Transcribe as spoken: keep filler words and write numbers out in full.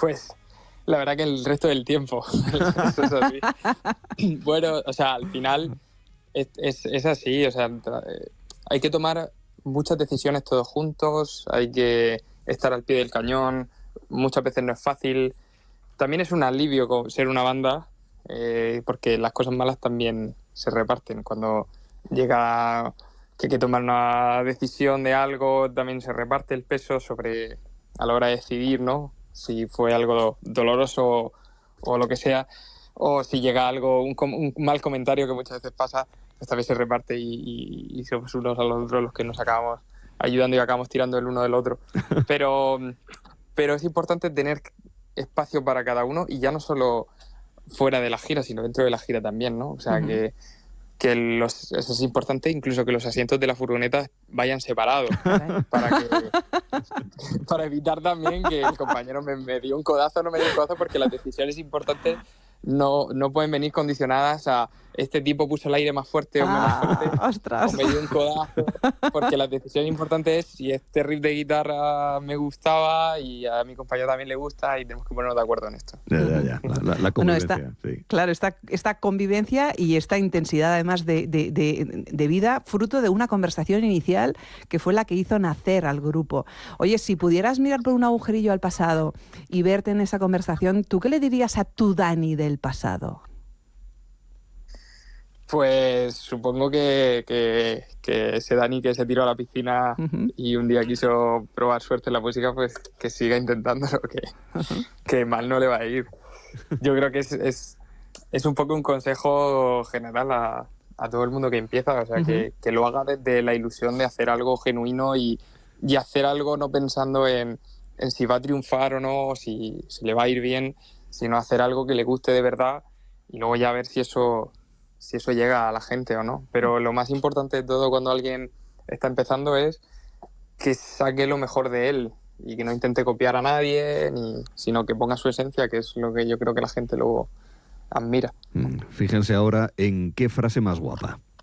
Pues la verdad que el resto del tiempo. Eso es así. Bueno, o sea, al final es, es, es así. O sea, hay que tomar muchas decisiones todos juntos, hay que estar al pie del cañón. Muchas veces no es fácil. También es un alivio ser una banda, eh, porque las cosas malas también se reparten. Cuando llega que hay que tomar una decisión de algo, también se reparte el peso sobre a la hora de decidir, ¿no? Si fue algo doloroso o lo que sea, o si llega algo, un, un mal comentario que muchas veces pasa, esta vez se reparte y, y, y somos unos a los otros los que nos acabamos ayudando y acabamos tirando el uno del otro. Pero, pero es importante tener espacio para cada uno, y ya no solo fuera de la gira, sino dentro de la gira también, ¿no? O sea, uh-huh. que, que los, eso es importante, incluso que los asientos de la furgoneta vayan separados, para que para evitar también que el compañero me, me dio un codazo o no me dio un codazo, porque las decisiones importantes no, no pueden venir condicionadas a este tipo puso el aire más fuerte o menos fuerte, ah, ostras. o me dio un codazo, porque la decisión importante es si este riff de guitarra me gustaba y a mi compañero también le gusta, y tenemos que ponernos de acuerdo en esto. Ya, ya, ya. La, la, la convivencia, bueno, esta, sí. Claro, esta, esta convivencia y esta intensidad además de, de, de, de vida, fruto de una conversación inicial que fue la que hizo nacer al grupo. Oye, si pudieras mirar por un agujerillo al pasado y verte en esa conversación, ¿tú qué le dirías a tu Dani del pasado? Pues supongo que, que, que ese Dani que se tiró a la piscina uh-huh. y un día quiso probar suerte en la música, pues que siga intentándolo, que, uh-huh. que mal no le va a ir. Yo creo que es, es, es un poco un consejo general a, a todo el mundo que empieza, o sea, uh-huh. que, que lo haga desde la ilusión de hacer algo genuino y, y hacer algo no pensando en, en si va a triunfar o no, o si, si le va a ir bien, sino hacer algo que le guste de verdad y luego ya ver si eso... si eso llega a la gente o no. Pero lo más importante de todo cuando alguien está empezando es que saque lo mejor de él y que no intente copiar a nadie, ni, sino que ponga su esencia, que es lo que yo creo que la gente luego admira. Fíjense ahora en qué frase más guapa.